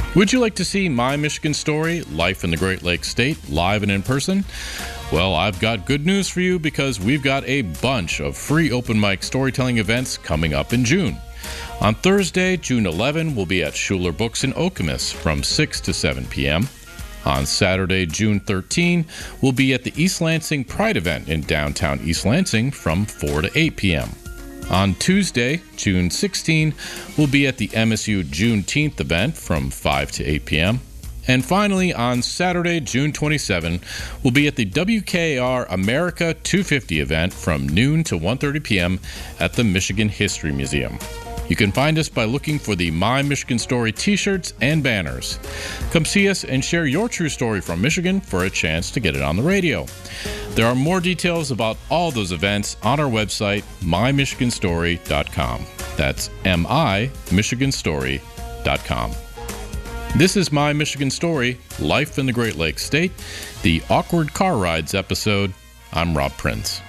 Would you like to see My Michigan Story, Life in the Great Lakes State, live and in person? Well, I've got good news for you because we've got a bunch of free open mic storytelling events coming up in June. On Thursday, June 11, we'll be at Schuler Books in Okemos from 6 to 7 p.m. On Saturday, June 13, we'll be at the East Lansing Pride event in downtown East Lansing from 4 to 8 p.m. On Tuesday, June 16, we'll be at the MSU Juneteenth event from 5 to 8 p.m. And finally, on Saturday, June 27, we'll be at the WKR America 250 event from noon to 1:30 p.m. at the Michigan History Museum. You can find us by looking for the My Michigan Story t-shirts and banners. Come see us and share your true story from Michigan for a chance to get it on the radio. There are more details about all those events on our website, mymichiganstory.com. That's mymichiganstory.com. This is My Michigan Story, Life in the Great Lakes State, the Awkward Car Rides episode. I'm Rob Prince.